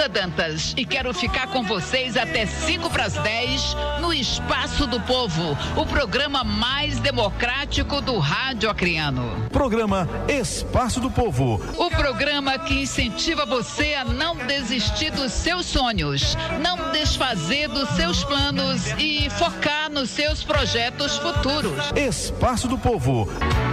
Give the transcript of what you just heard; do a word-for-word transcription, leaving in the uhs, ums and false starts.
Priscila Dantas e quero ficar com vocês até cinco para as dez no Espaço do Povo, o programa mais democrático do rádio acreano. Programa Espaço do Povo. O programa que incentiva você a não desistir dos seus sonhos, não desfazer dos seus planos e focar nos seus projetos futuros. Espaço do Povo.